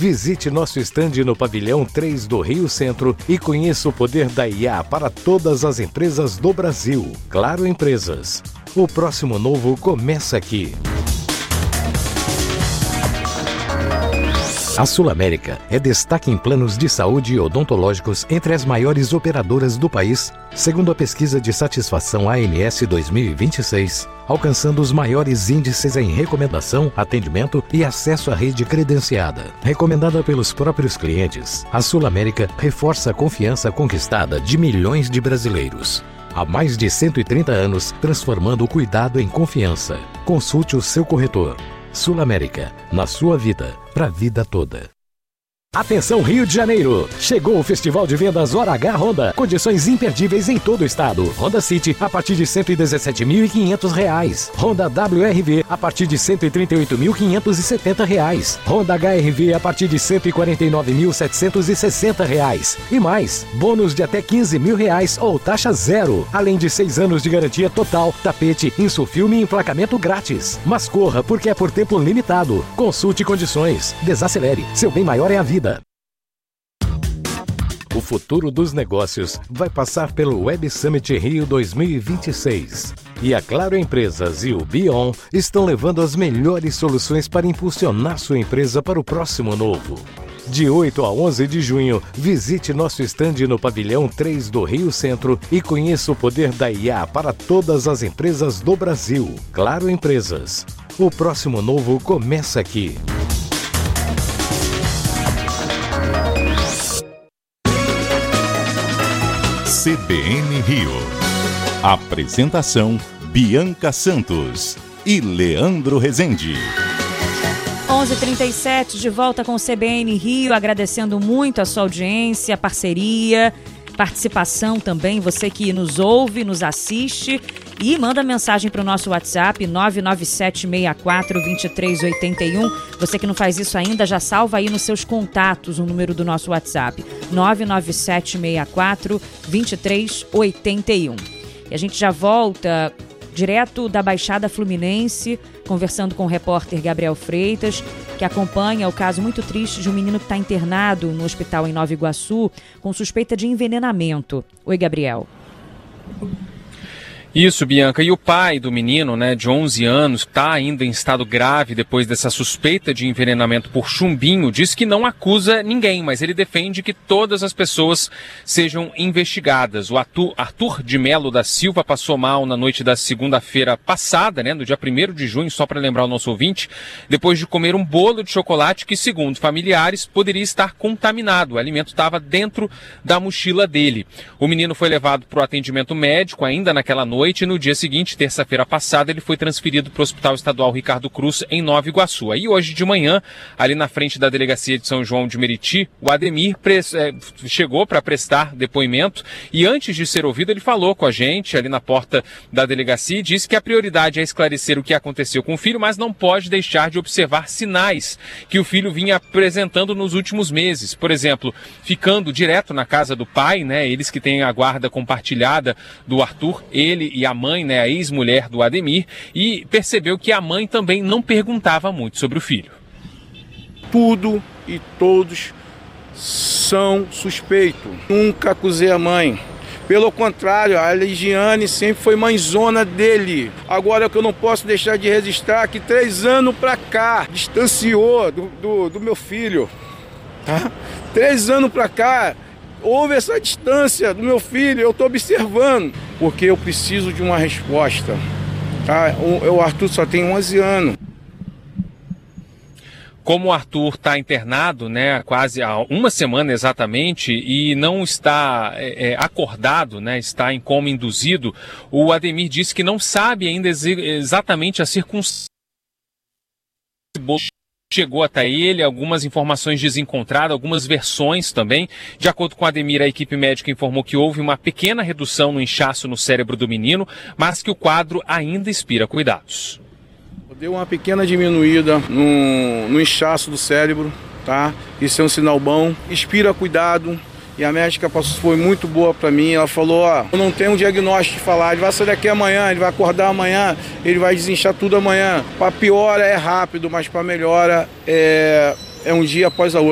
Visite nosso estande no pavilhão 3 do Rio Centro e conheça o poder da IA para todas as empresas do Brasil. Claro Empresas. O próximo novo começa aqui. A Sul América é destaque em planos de saúde odontológicos entre as maiores operadoras do país, segundo a pesquisa de satisfação ANS 2026, alcançando os maiores índices em recomendação, atendimento e acesso à rede credenciada. Recomendada pelos próprios clientes, a Sul América reforça a confiança conquistada de milhões de brasileiros. Há mais de 130 anos, transformando o cuidado em confiança. Consulte o seu corretor. Sul América, na sua vida, para a vida toda. Atenção Rio de Janeiro! Chegou o Festival de Vendas Hora H Honda. Condições imperdíveis em todo o estado. Honda City a partir de R$ 117.500. Honda WRV a partir de R$ 138.570. Honda HRV a partir de R$ 149.760. E mais, bônus de até R$ 15.000 ou taxa zero. Além de 6 anos de garantia total, tapete, insufilme e emplacamento grátis. Mas corra, porque é por tempo limitado. Consulte condições. Desacelere. Seu bem maior é a vida. O futuro dos negócios vai passar pelo Web Summit Rio 2026. E a Claro Empresas e o Bion estão levando as melhores soluções para impulsionar sua empresa para o próximo novo. De 8 a 11 de junho, visite nosso estande no pavilhão 3 do Rio Centro e conheça o poder da IA para todas as empresas do Brasil. Claro Empresas. O próximo novo começa aqui. CBN Rio. Apresentação: Bianca Santos e Leandro Rezende. 11h37, de volta com o CBN Rio, agradecendo muito a sua audiência, parceria, participação também, você que nos ouve, nos assiste e manda mensagem para o nosso WhatsApp 997642381. Você que não faz isso ainda, já salva aí nos seus contatos o número do nosso WhatsApp 997642381. E a gente já volta direto da Baixada Fluminense, conversando com o repórter Gabriel Freitas, que acompanha o caso muito triste de um menino que está internado no hospital em Nova Iguaçu com suspeita de envenenamento. Oi, Gabriel. Isso, Bianca. E o pai do menino, de 11 anos, está ainda em estado grave depois dessa suspeita de envenenamento por chumbinho, diz que não acusa ninguém, mas ele defende que todas as pessoas sejam investigadas. O Arthur de Melo da Silva passou mal na noite da segunda-feira passada, no dia 1º de junho, só para lembrar o nosso ouvinte, depois de comer um bolo de chocolate que, segundo familiares, poderia estar contaminado. O alimento estava dentro da mochila dele. O menino foi levado para o atendimento médico ainda naquela noite. E no dia seguinte, terça-feira passada, ele foi transferido para o Hospital Estadual Ricardo Cruz, em Nova Iguaçu. Aí hoje de manhã, ali na frente da Delegacia de São João de Meriti, o Ademir chegou para prestar depoimento e antes de ser ouvido, ele falou com a gente ali na porta da delegacia e disse que a prioridade é esclarecer o que aconteceu com o filho, mas não pode deixar de observar sinais que o filho vinha apresentando nos últimos meses. Por exemplo, ficando direto na casa do pai, eles que têm a guarda compartilhada do Arthur, ele e a mãe, a ex-mulher do Ademir, e percebeu que a mãe também não perguntava muito sobre o filho. Tudo e todos são suspeitos. Nunca acusei a mãe. Pelo contrário, a Ligiane sempre foi mãezona dele. Agora, o que eu não posso deixar de registrar é que 3 anos pra cá, distanciou do meu filho. Tá? 3 anos pra cá, houve essa distância do meu filho, eu estou observando, porque eu preciso de uma resposta. Tá? O Arthur só tem 11 anos. Como o Arthur está internado, quase há uma semana exatamente, e não está acordado, está em coma induzido, o Ademir disse que não sabe ainda exatamente a circunstância. Chegou até ele algumas informações desencontradas, algumas versões também. De acordo com a Ademir, a equipe médica informou que houve uma pequena redução no inchaço no cérebro do menino, mas que o quadro ainda inspira cuidados. Deu uma pequena diminuída no inchaço do cérebro, tá? Isso é um sinal bom. Inspira cuidado. E a médica foi muito boa para mim. Ela falou, eu não tenho um diagnóstico de falar, ele vai sair daqui amanhã, ele vai acordar amanhã, ele vai desinchar tudo amanhã. Para piora é rápido, mas para melhora é um dia após a outra.